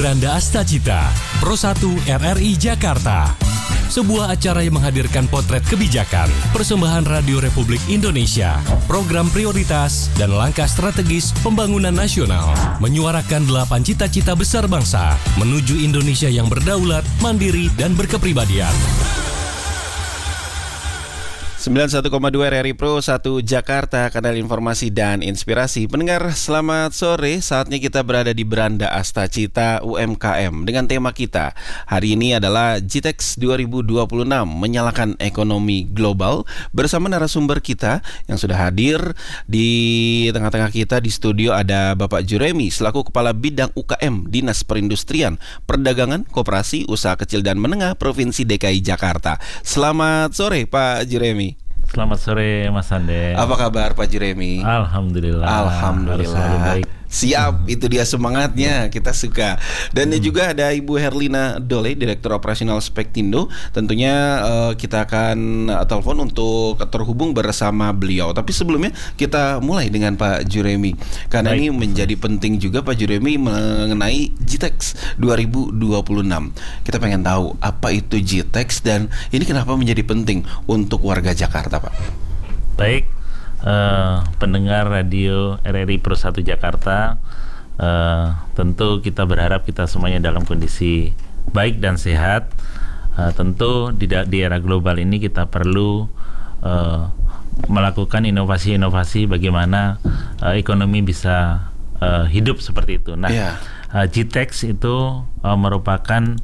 Beranda Astacita, Pro 1 RRI Jakarta. Sebuah acara yang menghadirkan potret kebijakan, persembahan Radio Republik Indonesia, program prioritas, dan langkah strategis pembangunan nasional. Menyuarakan 8 cita-cita besar bangsa menuju Indonesia yang berdaulat, mandiri, dan berkepribadian. 91,2 RRI Pro 1 Jakarta, kanal informasi dan inspirasi. Pendengar, selamat sore. Saatnya kita berada di Beranda Astacita UMKM dengan tema kita hari ini adalah GITEX 2026 menyalakan ekonomi global, bersama narasumber kita yang sudah hadir di tengah-tengah kita. Di studio ada Bapak Juremi selaku Kepala Bidang UKM Dinas Perindustrian, Perdagangan, Koperasi, Usaha Kecil dan Menengah Provinsi DKI Jakarta. Selamat sore Pak Juremi. Selamat sore Mas Ande. Apa kabar Pak Juremi? Alhamdulillah. Alhamdulillah. Siap, itu dia semangatnya, kita suka. Dan juga ada Ibu Herlina Dole, Direktur Operasional Spektindo. Tentunya kita akan telepon untuk terhubung bersama beliau. Tapi sebelumnya kita mulai dengan Pak Juremi, karena ini menjadi penting juga Pak Juremi mengenai GITEX 2026. Kita pengen tahu apa itu GITEX dan ini kenapa menjadi penting untuk warga Jakarta, Pak. Baik. Pendengar radio RRI Pro 1 Jakarta, tentu kita berharap kita semuanya dalam kondisi baik dan sehat. Tentu di era global ini kita perlu melakukan inovasi-inovasi bagaimana ekonomi bisa hidup seperti itu. Nah, GITEX itu merupakan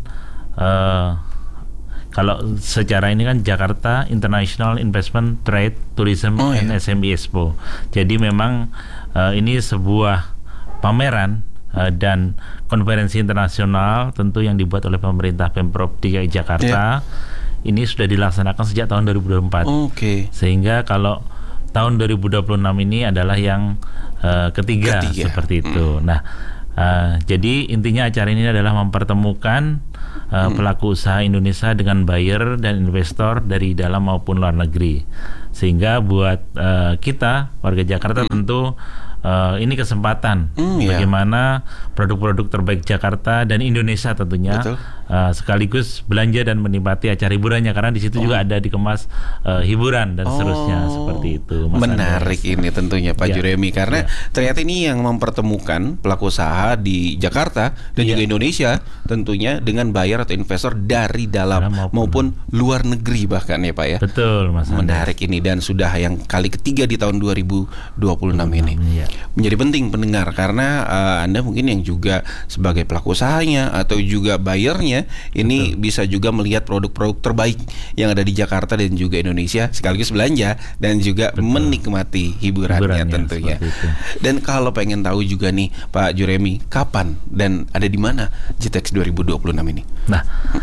kalau secara ini kan Jakarta International Investment Trade Tourism and SME Expo. Jadi memang ini sebuah pameran dan konferensi internasional tentu yang dibuat oleh pemerintah Pemprov DKI Jakarta. Ini sudah dilaksanakan sejak tahun 2024. Sehingga kalau tahun 2026 ini adalah yang ketiga seperti itu. Nah, jadi intinya acara ini adalah mempertemukan pelaku usaha Indonesia dengan buyer dan investor dari dalam maupun luar negeri. Sehingga buat kita warga Jakarta tentu ini kesempatan bagaimana produk-produk terbaik Jakarta dan Indonesia tentunya sekaligus belanja dan menikmati acara hiburannya, karena di situ juga ada dikemas hiburan dan seterusnya seperti itu. Mas menarik Andres. Ini tentunya Pak Juremi, karena ternyata ini yang mempertemukan pelaku usaha di Jakarta dan juga Indonesia tentunya dengan buyer atau investor dari dalam maupun luar negeri bahkan ya Pak ya. Betul Mas Andres. Menarik ini dan sudah yang kali ketiga di tahun 2026 ini. Menjadi penting pendengar, karena Anda mungkin yang juga sebagai pelaku usahanya atau juga buyernya ini bisa juga melihat produk-produk terbaik yang ada di Jakarta dan juga Indonesia, sekaligus belanja dan juga menikmati hiburannya tentunya. Dan kalau pengen tahu juga nih Pak Juremi, kapan dan ada di mana GITEX 2026 ini? Nah,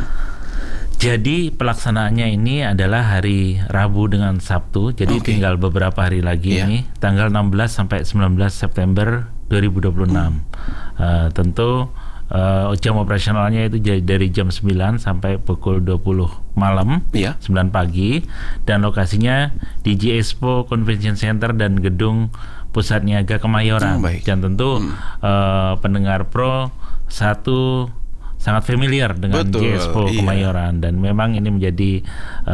jadi pelaksanaannya ini adalah hari Rabu dengan Sabtu. Jadi tinggal beberapa hari lagi ini, tanggal 16 sampai 19 September 2026. Tentu jam operasionalnya itu dari jam 9 sampai pukul 20 malam, 9 pagi. Dan lokasinya di G-Expo Convention Center dan Gedung Pusat Niaga Kemayoran. Dan tentu pendengar Pro 1 sangat familiar dengan G-Expo Kemayoran, dan memang ini menjadi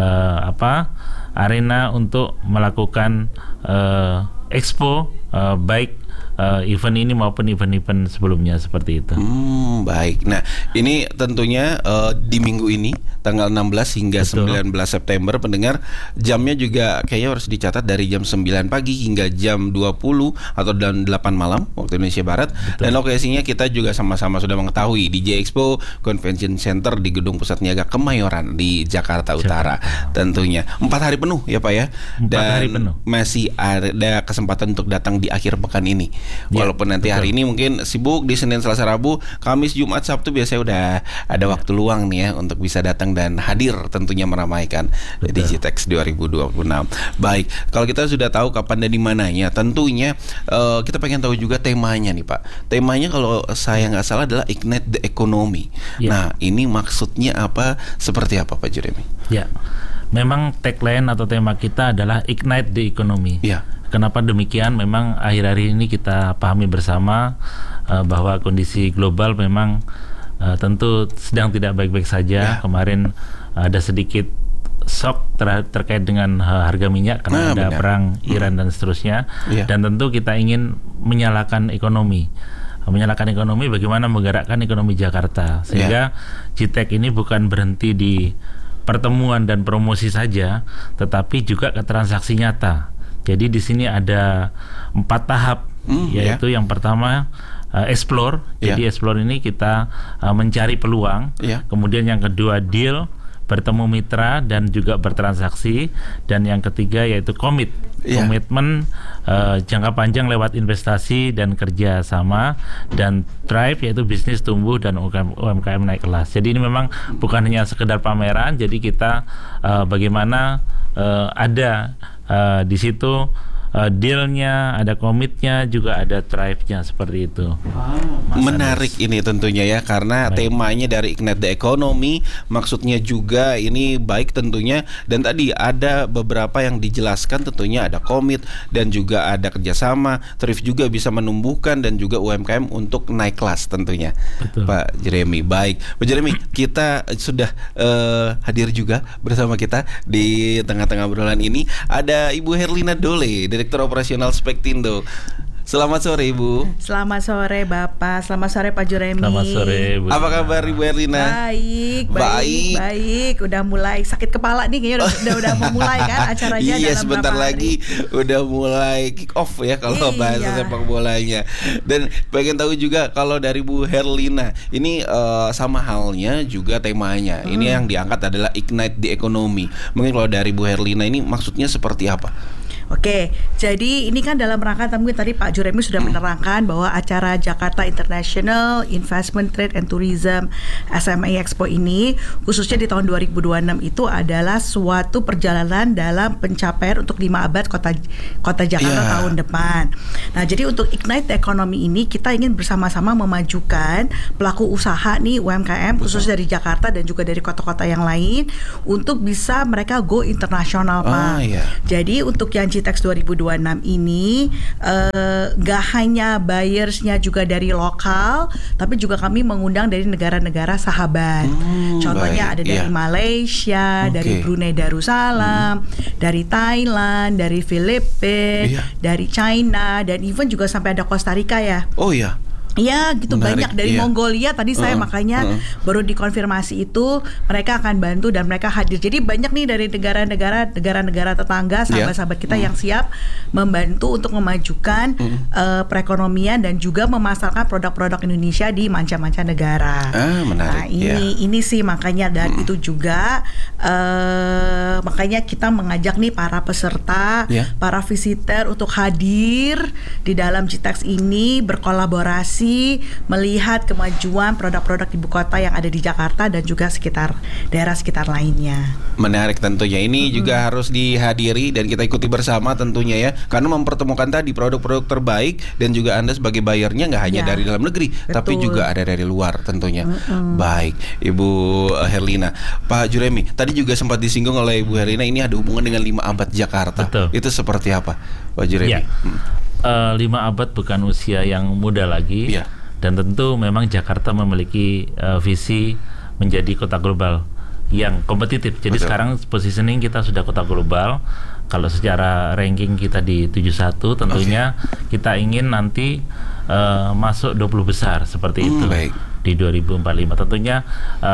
arena untuk melakukan expo baik event ini maupun event-event sebelumnya seperti itu. Baik. Nah, ini tentunya di minggu ini tanggal 16 hingga 19 September, pendengar, jamnya juga kayaknya harus dicatat dari jam 9 pagi hingga jam 20 atau dan 8 malam waktu Indonesia Barat. Dan lokasinya kita juga sama-sama sudah mengetahui di G-Expo Convention Center di Gedung Pusat Niaga Kemayoran di Jakarta Utara. Tentunya 4 hari penuh ya Pak ya. 4 hari penuh. Masih ada kesempatan untuk datang di akhir pekan ini. Walaupun nanti hari ini mungkin sibuk di Senin, Selasa, Rabu, Kamis, Jumat, Sabtu biasanya udah ada waktu luang nih ya untuk bisa datang dan hadir tentunya meramaikan di GITEX 2026. Baik, kalau kita sudah tahu kapan dan di mananya, tentunya kita pengen tahu juga temanya nih Pak. Temanya kalau saya nggak salah adalah Ignite the Economy. Nah, ini maksudnya apa, seperti apa Pak Juremi? Memang tagline atau tema kita adalah Ignite the Economy. Kenapa demikian? Memang akhir-akhir ini kita pahami bersama bahwa kondisi global memang tentu sedang tidak baik-baik saja. Kemarin ada sedikit shock terkait dengan harga minyak karena ada perang Iran dan seterusnya. Dan tentu kita ingin menyalakan ekonomi bagaimana menggerakkan ekonomi Jakarta, sehingga GTEC ini bukan berhenti di pertemuan dan promosi saja, tetapi juga ke transaksi nyata. Jadi di sini ada 4 tahap, yaitu yang pertama explore. Jadi explore ini kita mencari peluang. Kemudian yang kedua deal, bertemu mitra dan juga bertransaksi, dan yang ketiga yaitu komitmen jangka panjang lewat investasi dan kerja sama, dan drive yaitu bisnis tumbuh dan UMKM naik kelas. Jadi ini memang bukan hanya sekedar pameran, jadi kita bagaimana ada di situ dealnya, ada komitnya, juga ada drive-nya, seperti itu. Menarik ini tentunya ya, karena temanya dari Ignite the Economy, maksudnya juga ini baik tentunya, dan tadi ada beberapa yang dijelaskan, tentunya ada komit dan juga ada kerjasama, thrift juga bisa menumbuhkan dan juga UMKM untuk naik kelas tentunya. Betul. Pak Jeremy, baik Pak Jeremy, kita sudah hadir juga bersama kita di tengah-tengah obrolan ini ada Ibu Herlina Dole, Direktur Operasional Spektindo. Selamat sore Ibu. Selamat sore Bapak. Selamat sore Pak Jeremy. Selamat sore Bu. Apa kabar Ibu Herlina? Baik. Udah mulai sakit kepala nih kayaknya udah mau mulai kan acaranya. Iya, sebentar lagi udah mulai kick off ya kalau bahasa sepak bolanya. Dan pengen tahu juga kalau dari Bu Herlina ini sama halnya juga temanya. Ini yang diangkat adalah Ignite the Economy. Mungkin kalau dari Bu Herlina ini maksudnya seperti apa? Oke, jadi ini kan dalam rangka mungkin tadi Pak Jeremy sudah menerangkan bahwa acara Jakarta International Investment Trade and Tourism SMA Expo ini khususnya di tahun 2026 itu adalah suatu perjalanan dalam pencapaian untuk 5 abad kota Jakarta tahun depan. Nah, jadi untuk Ignite the Economy ini kita ingin bersama-sama memajukan pelaku usaha nih UMKM khusus dari Jakarta dan juga dari kota-kota yang lain untuk bisa mereka go internasional, Pak. Jadi untuk yang GTEX 2026 ini gak hanya buyersnya juga dari lokal, tapi juga kami mengundang dari negara-negara sahabat. Contohnya ada dari Malaysia, dari Brunei Darussalam, dari Thailand, dari Filipina, dari China, dan even juga sampai ada Costa Rica ya. Oh iya. Ya gitu. Menarik, banyak dari Mongolia tadi saya makanya baru dikonfirmasi itu mereka akan bantu dan mereka hadir. Jadi banyak nih dari negara-negara tetangga sahabat-sahabat kita yang siap membantu untuk memajukan perekonomian dan juga memasarkan produk-produk Indonesia di manca-mancanegara. Menarik. Nah ini sih makanya dan itu juga makanya kita mengajak nih para peserta, para visitor untuk hadir di dalam GTEX ini, berkolaborasi melihat kemajuan produk-produk ibu kota yang ada di Jakarta dan juga daerah sekitar lainnya. Menarik tentunya. Ini juga harus dihadiri dan kita ikuti bersama tentunya ya, karena mempertemukan tadi produk-produk terbaik dan juga Anda sebagai bayarnya nggak hanya dari dalam negeri, tapi juga ada dari luar tentunya. Baik, Ibu Herlina. Pak Jeremy, tadi juga sempat disinggung oleh Ibu Herlina, ini ada hubungan dengan 5 abad Jakarta. Itu seperti apa, Pak Jeremy? 5 abad bukan usia yang muda lagi, dan tentu memang Jakarta memiliki visi menjadi kota global yang kompetitif. Jadi sekarang positioning kita sudah kota global. Kalau secara ranking kita di 71, tentunya kita ingin nanti masuk 20 besar seperti itu di 2045. Tentunya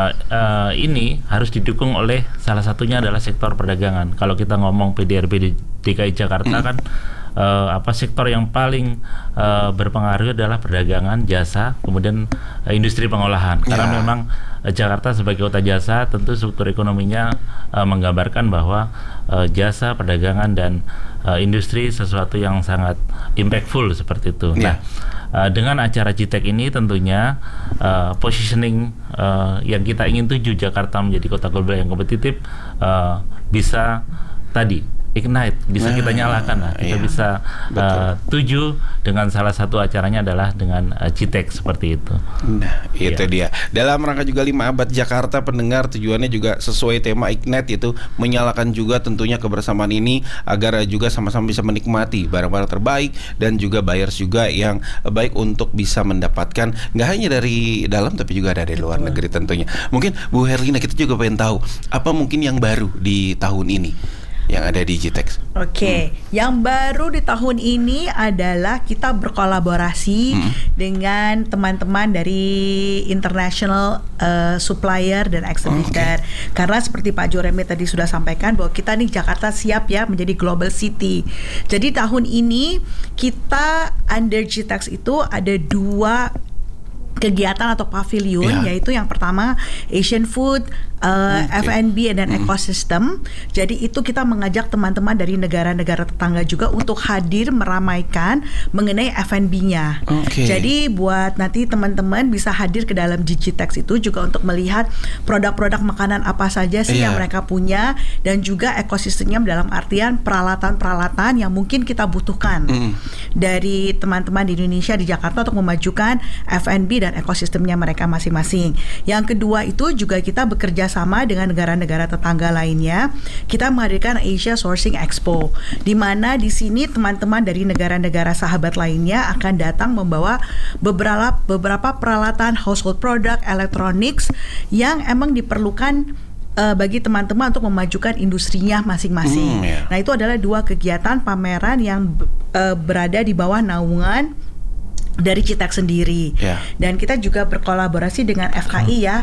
ini harus didukung oleh salah satunya adalah sektor perdagangan. Kalau kita ngomong PDRB di DKI Jakarta kan sektor yang paling berpengaruh adalah perdagangan, jasa, kemudian industri pengolahan. Karena memang Jakarta sebagai kota jasa, tentu struktur ekonominya menggambarkan bahwa jasa, perdagangan, dan industri sesuatu yang sangat impactful seperti itu. Nah, dengan acara GTEC ini tentunya positioning yang kita ingin tuju Jakarta menjadi kota global yang kompetitif bisa tadi ignite, bisa kita nyalakan lah. Kita bisa tuju dengan salah satu acaranya adalah dengan GTEX seperti itu. Nah, itu dia. Dalam rangka juga 5 abad Jakarta, pendengar, tujuannya juga sesuai tema Ignite, yaitu menyalakan juga tentunya kebersamaan ini agar juga sama-sama bisa menikmati barang-barang terbaik dan juga buyers juga yang baik untuk bisa mendapatkan nggak hanya dari dalam tapi juga dari luar negeri tentunya. Mungkin Bu Herlina, kita juga pengen tahu apa mungkin yang baru di tahun ini yang ada di GTEX. Oke, yang baru di tahun ini adalah kita berkolaborasi dengan teman-teman dari international supplier dan exhibitor. Karena seperti Pak Juremi tadi sudah sampaikan bahwa kita nih Jakarta siap ya menjadi global city. Jadi tahun ini kita under GTEX itu ada 2 kegiatan atau pavilion, yaitu yang pertama Asian Food, F&B dan Ecosystem. Jadi itu kita mengajak teman-teman dari negara-negara tetangga juga untuk hadir meramaikan mengenai F&B-nya. Jadi buat nanti teman-teman bisa hadir ke dalam GTEX itu juga untuk melihat produk-produk makanan apa saja sih yang mereka punya, dan juga ekosistemnya dalam artian peralatan-peralatan yang mungkin kita butuhkan dari teman-teman di Indonesia, di Jakarta untuk memajukan F&B dan ekosistemnya mereka masing-masing. Yang kedua itu juga kita bekerja sama dengan negara-negara tetangga lainnya. Kita menghadirkan Asia Sourcing Expo, di mana di sini teman-teman dari negara-negara sahabat lainnya akan datang membawa beberapa peralatan household product, electronics yang emang diperlukan bagi teman-teman untuk memajukan industrinya masing-masing. Nah, itu adalah 2 kegiatan pameran yang berada di bawah naungan dari GTEX sendiri. Dan kita juga berkolaborasi dengan FKI ya.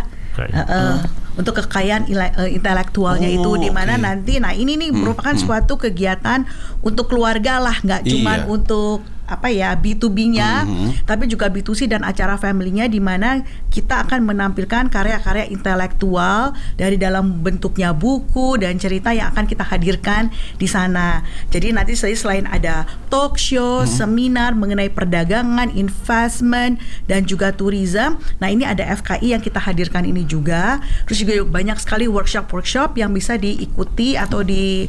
Untuk kekayaan intelektualnya itu, di mana nanti, nah ini nih merupakan suatu kegiatan untuk keluarga lah, nggak cuma untuk B2B-nya, tapi juga B2C dan acara family-nya, di mana kita akan menampilkan karya-karya intelektual dari dalam bentuknya buku dan cerita yang akan kita hadirkan di sana. Jadi nanti selain ada talk show, seminar mengenai perdagangan, investment dan juga tourism. Nah, ini ada FKI yang kita hadirkan ini juga. Terus juga banyak sekali workshop yang bisa diikuti atau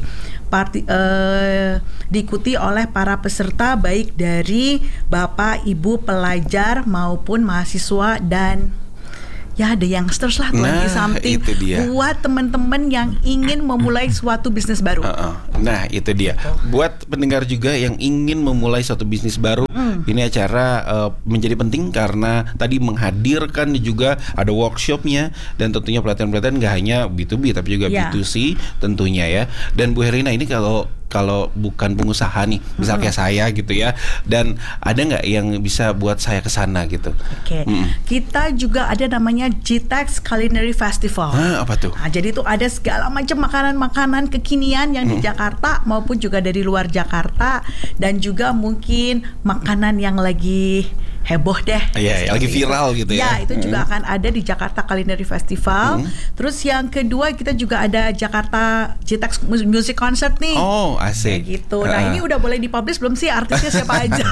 diikuti oleh para peserta, baik dari Bapak, Ibu, pelajar maupun mahasiswa dan ya ada youngsters lah, 20 something, buat teman-teman yang ingin memulai suatu bisnis baru. Nah, itu dia. Buat pendengar juga yang ingin memulai suatu bisnis baru, ini acara menjadi penting karena tadi menghadirkan juga ada workshopnya dan tentunya pelatihan-pelatihan nggak hanya B2B tapi juga B2C tentunya ya. Dan Bu Herlina, ini kalau bukan pengusaha nih, misal kayak saya gitu ya, dan ada nggak yang bisa buat saya ke sana gitu? Kita juga ada namanya GTEX Culinary Festival. Apa tuh? Nah, jadi itu ada segala macam makanan-makanan kekinian yang di Jakarta maupun juga dari luar Jakarta, dan juga mungkin makanan yang lagi heboh deh. Lagi viral gitu ya. Itu juga akan ada di Jakarta Culinary Festival. Terus yang kedua kita juga ada Jakarta GTEX Music Concert nih. Asik. Kayak gitu. Nah, ini udah boleh dipublish belum sih artisnya siapa aja?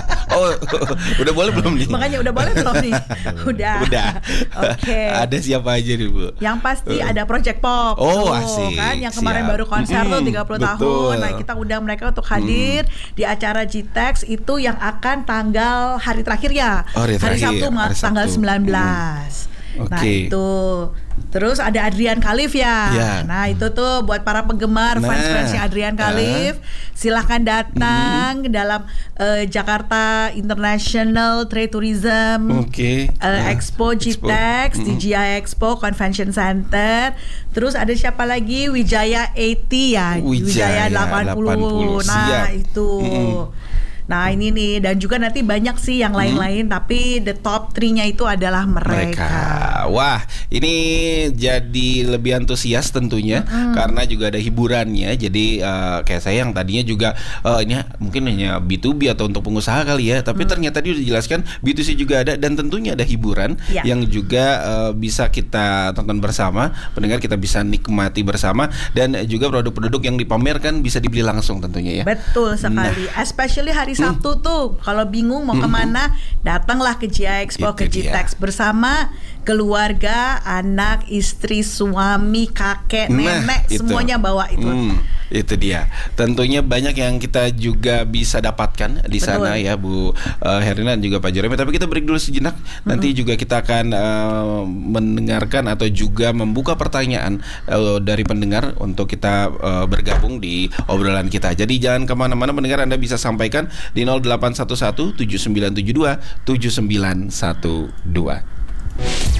Udah boleh belum nih? Makanya udah boleh belum nih? Udah. Ada siapa aja nih, Bu? Yang pasti ada Project Pop. Asik. Kan yang kemarin baru konser tuh 30 tahun. Nah, kita undang mereka untuk hadir di acara GTEX itu yang akan tanggal hari terakhir ya. Hari Sabtu tanggal 19. Nah, itu. Terus ada Adrian Khalif ya. Nah, itu tuh buat para penggemar fans-fansnya Adrian Khalif, silahkan datang dalam Jakarta International Trade Tourism Expo GTEX di GI Expo Convention Center. Terus ada siapa lagi? Wijaya 80 ya. Wijaya 80. Nah, itu. Nah, ini nih, dan juga nanti banyak sih yang lain-lain, tapi the top 3-nya itu adalah mereka. Wah, ini jadi lebih antusias tentunya karena juga ada hiburannya. Jadi kayak saya yang tadinya juga ini mungkin hanya B2B atau untuk pengusaha kali ya, tapi ternyata dia udah dijelaskan B2C juga ada, dan tentunya ada hiburan yang juga bisa kita tonton bersama, pendengar kita bisa nikmati bersama, dan juga produk-produk yang dipamerkan bisa dibeli langsung tentunya ya. Betul sekali, especially hari Sabtu tuh, kalau bingung mau kemana, datanglah ke GI Expo, ke GTEX bersama keluarga, anak, istri, suami, kakek, nenek, semuanya bawa itu. Itu dia. Tentunya banyak yang kita juga bisa dapatkan di sana ya Bu Herlina dan juga Pak Jeremy. Tapi kita break dulu sejenak. Nanti juga kita akan mendengarkan atau juga membuka pertanyaan dari pendengar untuk kita bergabung di obrolan kita. Jadi jangan kemana-mana pendengar, Anda bisa sampaikan di 0811 7972 7912.